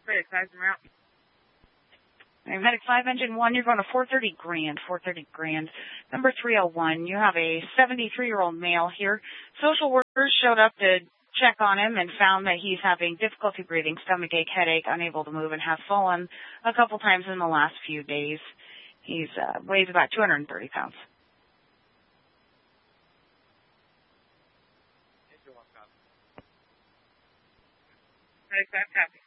Medic 5, route. Medic 5, Engine 1, you're going to 430 grand. Number 301, you have a 73-year-old male here. Social workers showed up to check on him and found that he's having difficulty breathing, stomachache, headache, unable to move, and has fallen a couple times in the last few days. He's weighs about 230 pounds. Medic 5, copy.